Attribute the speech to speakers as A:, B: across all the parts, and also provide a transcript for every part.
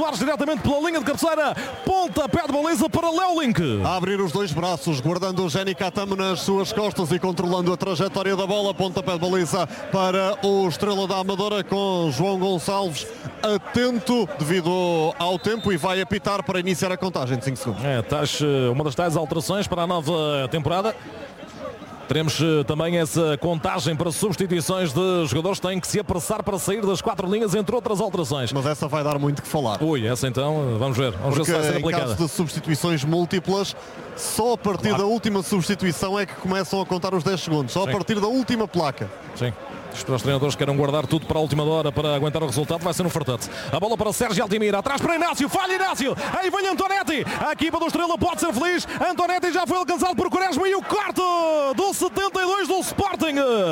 A: Soares diretamente pela linha de cabeceira. Pontapé de baliza para Léo Link.
B: A abrir os dois braços, guardando o Jenny Katame nas suas costas e controlando a trajetória da bola. Pontapé de baliza para o Estrela da Amadora, com João Gonçalves atento devido ao tempo e vai apitar para iniciar a contagem de 5 segundos.
A: Uma das tais alterações para a nova temporada. Teremos também essa contagem para substituições de jogadores que têm que se apressar para sair das 4 linhas, entre outras alterações.
B: Mas essa vai dar muito que falar.
A: Ui, essa então, vamos ver se vai ser aplicada.
B: Em caso de substituições múltiplas, só a partir da última substituição é que começam a contar os 10 segundos. Só a partir da última placa.
A: Sim. Para os treinadores que queiram guardar tudo para a última hora para aguentar o resultado, vai ser um fartete. A bola para Sérgio Altimira, atrás para Inácio, falha Inácio, aí vem Antonetti, a equipa do Estrela pode ser feliz. Antonetti já foi alcançado por Quaresma e o corte do 72 do Sporting.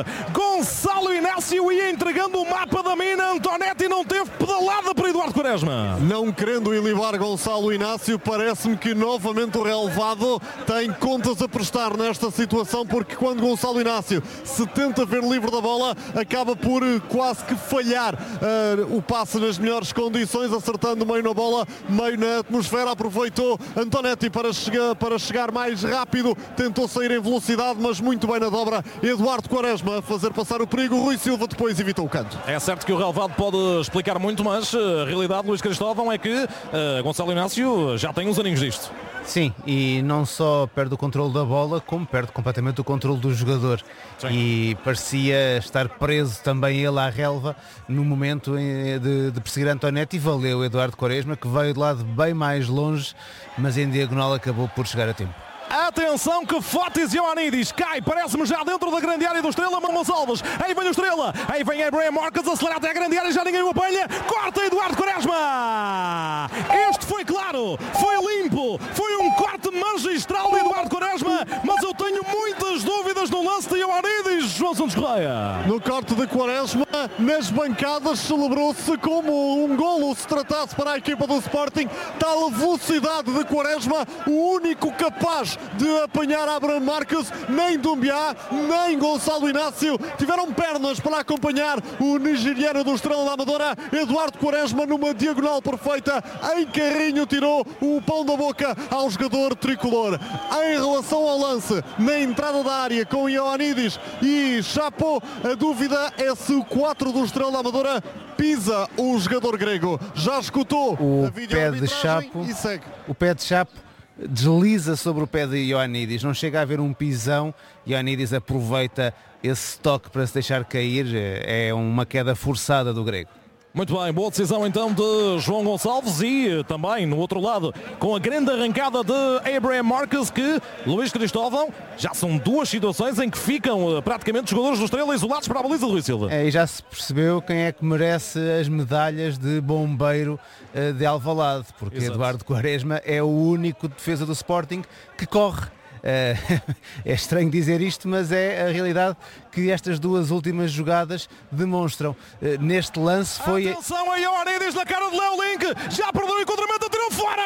A: Gonçalo Inácio ia entregando o mapa da mina. Antonetti não teve pedalada para Eduardo Quaresma.
B: Não querendo ilibar Gonçalo Inácio, parece-me que novamente o relevado tem contas a prestar nesta situação, porque quando Gonçalo Inácio se tenta ver livre da bola, acaba por quase que falhar o passe nas melhores condições, acertando meio na bola, meio na atmosfera. Aproveitou Antonetti para chegar mais rápido, tentou sair em velocidade, mas muito bem na dobra Eduardo Quaresma a fazer passar o perigo. Rui Silva depois evitou o canto.
A: É certo que o relevado pode explicar muito, mas a realidade, Luís Cristóvão, é que Gonçalo Inácio já tem uns aninhos disto.
C: Sim, e não só perde o controle da bola, como perde completamente o controle do jogador. Sim. E parecia estar preso também ele à relva no momento de perseguir Antonetti, e valeu Eduardo Quaresma, que veio de lado bem mais longe, mas em diagonal acabou por chegar a tempo.
A: Atenção que Fotis Ioannidis cai, parece-me já dentro da grande área do Estrela. Manuel Alves, aí vem o Estrela, aí vem Abraham Marques, acelera até a grande área, já ninguém o apanha, corta Eduardo Quaresma. Este foi claro, foi limpo, foi um corte magistral de Eduardo Quaresma, mas eu tenho muitas dúvidas no lance de Ioannidis, João Santos Correia.
B: No corte de Quaresma, nas bancadas celebrou-se como um golo se tratasse para a equipa do Sporting. Tal a velocidade de Quaresma, o único capaz de apanhar Abraham Marques. Nem Doumbia, nem Gonçalo Inácio tiveram pernas para acompanhar o nigeriano do Estrela da Amadora. Eduardo Quaresma, numa diagonal perfeita, em carrinho, tirou o pão da boca ao jogador tricolor. Em relação ao lance, na entrada da área com Ioannidis e Chapo, a dúvida é se o 4 do Estrela da Amadora pisa o jogador grego. Já escutou
C: o pé de Chapo
B: e segue.
C: O pé de Chapo desliza sobre o pé de Ioannidis, não chega a haver um pisão. Ioannidis aproveita esse toque para se deixar cair, é uma queda forçada do grego.
A: Muito bem, boa decisão então de João Gonçalves, e também no outro lado com a grande arrancada de Abraham Marques, que, Luís Cristóvão, já são duas situações em que ficam praticamente os jogadores do Estrela isolados para a baliza de Rui Silva.
C: E já se percebeu quem é que merece as medalhas de bombeiro de Alvalade, porque exato, Eduardo Quaresma é o único defesa do Sporting que corre. É estranho dizer isto, mas é a realidade que estas duas últimas jogadas demonstram. Neste lance foi...
A: Atenção a Ioannidis na cara de Léo Link, já perdeu o enquadramento, tirou fora!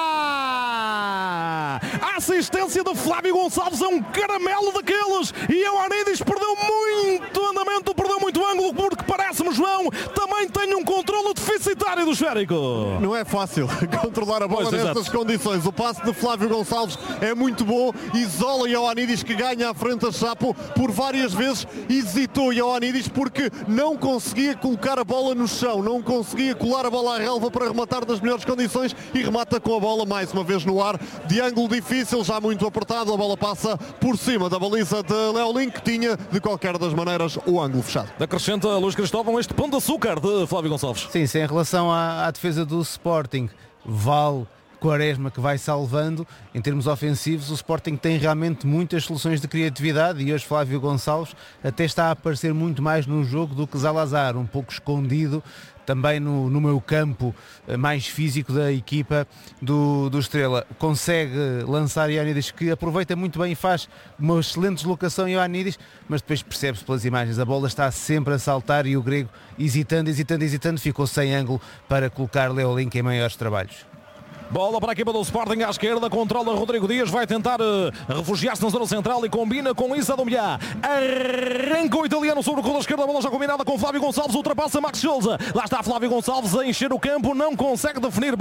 A: A assistência de Flávio Gonçalves é um caramelo daqueles, e Ioannidis perdeu muito andamento, perdeu muito ângulo, porque parece-me, João, também tem um controle deficitário do esférico.
B: Não é fácil controlar a bola nestas condições. O passe de Flávio Gonçalves é muito bom, isola Ioannidis, que ganha à frente a Chapo. Por várias vezes hesitou Ioannidis porque não conseguia colocar a bola no chão, não conseguia colar a bola à relva para rematar nas melhores condições, e remata com a bola mais uma vez no ar, de ângulo difícil, já muito apertado. A bola passa por cima da baliza de Léo Link, que tinha de qualquer das maneiras o ângulo fechado.
A: Acrescenta Luís Cristóvão este pão de açúcar de Flávio Gonçalves.
C: Sim, em relação à defesa do Sporting, vale Quaresma que vai salvando. Em termos ofensivos, o Sporting tem realmente muitas soluções de criatividade, e hoje Flávio Gonçalves até está a aparecer muito mais no jogo do que Zalazar, um pouco escondido também no meio campo mais físico da equipa do Estrela. Consegue lançar Ioannidis, que aproveita muito bem e faz uma excelente deslocação Ioannidis, mas depois percebe-se pelas imagens, a bola está sempre a saltar e o grego hesitando, ficou sem ângulo para colocar Léo Link em maiores trabalhos.
A: Bola para a equipa do Sporting à esquerda, controla Rodrigo Dias, vai tentar refugiar-se na zona central e combina com Issa Doumbia. Arranca o italiano sobre o corredor esquerdo, a bola já combinada com Flávio Gonçalves, ultrapassa Max Souza. Lá está Flávio Gonçalves a encher o campo, não consegue definir.